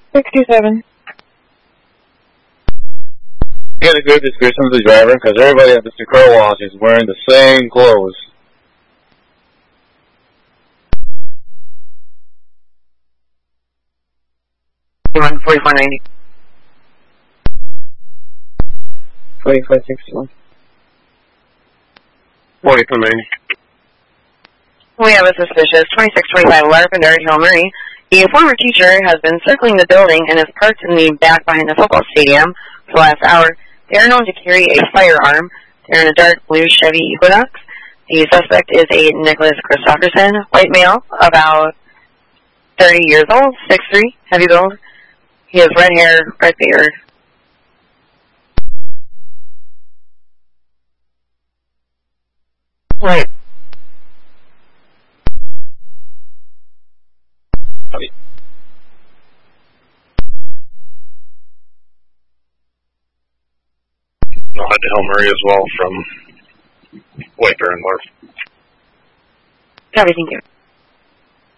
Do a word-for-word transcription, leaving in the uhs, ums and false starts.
sixty-seven. Get a good description of the driver, because everybody at the car wash is wearing the same clothes. forty-four ninety. forty-four sixty-one. forty-four ninety. We have a suspicious twenty-six twenty-five Lavender, Hill Murray. A former teacher has been circling the building and is parked in the back behind the football stadium for the last hour. They are known to carry a firearm. They're in a dark blue Chevy Equinox. The suspect is a Nicholas Christopherson, white male, about thirty years old, six three, heavy build. He has red hair, red beard. Right. I'll head to Hill Murray as well from White Bear and North. Copy, thank you.